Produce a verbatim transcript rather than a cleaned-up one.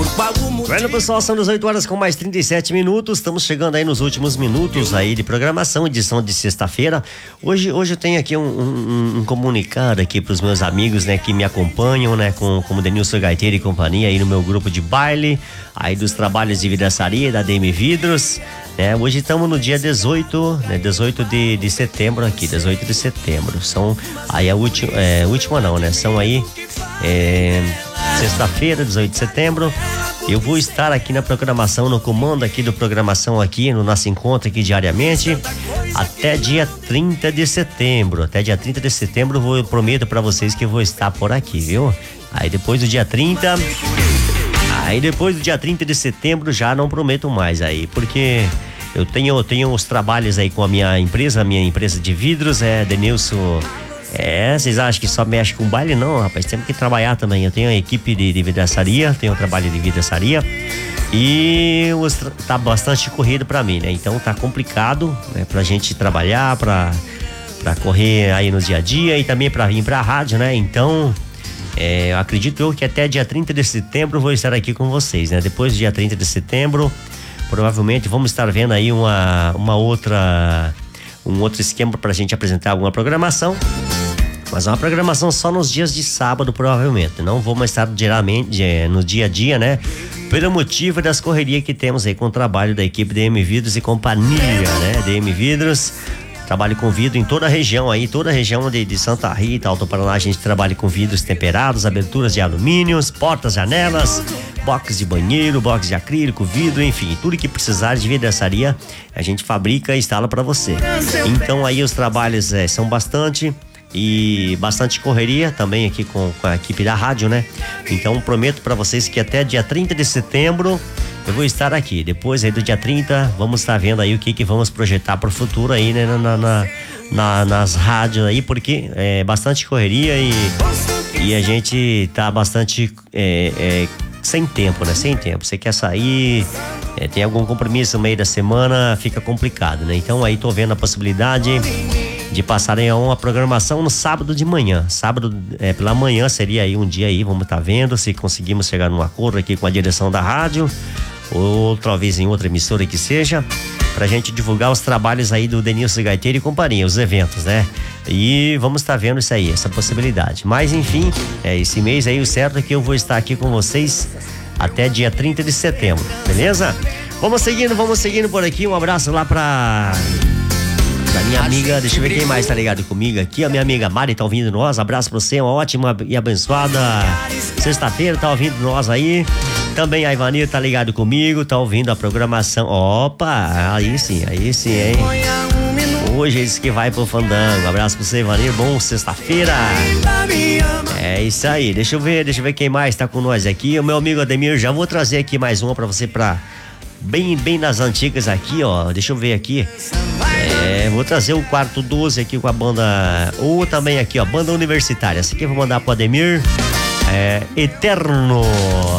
Bueno, pessoal, são dezoito horas com mais trinta e sete minutos. Estamos chegando aí nos últimos minutos aí de programação, edição de sexta-feira. Hoje, hoje eu tenho aqui um, um, um comunicado aqui para os meus amigos, né, que me acompanham, né, com como Denilson Gaiteiro e companhia aí no meu grupo de baile, aí dos trabalhos de vidraçaria da D M Vidros. É, hoje estamos no dia dezoito, né, dezoito de, de setembro aqui, dezoito de setembro. São aí a última, é, última não, né? São aí é, sexta-feira, dezoito de setembro. Eu vou estar aqui na programação, no comando aqui do programação aqui, no nosso encontro aqui diariamente, até dia trinta de setembro. Até dia trinta de setembro eu, vou, eu prometo para vocês que eu vou estar por aqui, viu? Aí depois do dia trinta, aí depois do dia trinta de setembro já não prometo mais aí, porque eu tenho, eu tenho os trabalhos aí com a minha empresa, a minha empresa de vidros, é Denilson. É, vocês acham que só mexe com baile? Não, rapaz, temos que trabalhar também. Eu tenho a equipe de, de vidraçaria, tenho um trabalho de vidraçaria e os, tá bastante corrido pra mim, né? Então tá complicado, né, pra gente trabalhar, pra, pra correr aí no dia a dia e também pra vir pra rádio, né? Então, é, eu acredito eu que até dia trinta de setembro eu vou estar aqui com vocês, né? Depois do dia trinta de setembro, provavelmente vamos estar vendo aí uma, uma outra, um outro esquema pra gente apresentar alguma programação. Mas é uma programação só nos dias de sábado, provavelmente. Não vou mais estar diariamente, no dia a dia, né? Pelo motivo das correrias que temos aí com o trabalho da equipe D M Vidros e companhia, né? D M Vidros, trabalho com vidro em toda a região aí, toda a região de, de Santa Rita, Alto Paraná, a gente trabalha com vidros temperados, aberturas de alumínios, portas, janelas, box de banheiro, box de acrílico, vidro, enfim, tudo que precisar de vidraçaria, a gente fabrica e instala para você. Então aí os trabalhos é, são bastante... E bastante correria também aqui com, com a equipe da rádio, né? Então prometo pra vocês que até dia trinta de setembro eu vou estar aqui. Depois aí do dia trinta vamos estar vendo aí o que que vamos projetar pro futuro aí, né? Na, na, na, nas rádios aí, porque é bastante correria e, e a gente tá bastante é, é, sem tempo, né? Sem tempo. Você quer sair, é, tem algum compromisso no meio da semana, fica complicado, né? Então aí tô vendo a possibilidade de passarem a uma programação no sábado de manhã. Sábado é, pela manhã seria aí um dia aí, vamos estar tá vendo se conseguimos chegar num acordo aqui com a direção da rádio, ou talvez em outra emissora que seja, pra gente divulgar os trabalhos aí do Denilson Gaiteiro e companhia, os eventos, né? E vamos estar tá vendo isso aí, essa possibilidade. Mas enfim, é, esse mês aí o certo é que eu vou estar aqui com vocês até dia trinta de setembro, beleza? Vamos seguindo, vamos seguindo por aqui. Um abraço lá pra... da minha amiga, deixa eu ver quem mais tá ligado comigo aqui, a minha amiga Mari tá ouvindo nós, abraço pra você, uma ótima e abençoada sexta-feira, tá ouvindo nós aí, também a Ivanir tá ligado comigo, tá ouvindo a programação, opa, aí sim, aí sim, hein, hoje é isso que vai pro fandango, abraço pra você, Ivanir, bom sexta-feira, é isso aí, deixa eu ver, deixa eu ver quem mais tá com nós aqui, o meu amigo Ademir, já vou trazer aqui mais uma pra você, pra bem, bem nas antigas aqui, ó, deixa eu ver aqui. É, vou trazer o quarto doze aqui com a banda, ou também aqui, ó, banda universitária. Essa aqui eu vou mandar pro Ademir. É, Eterno.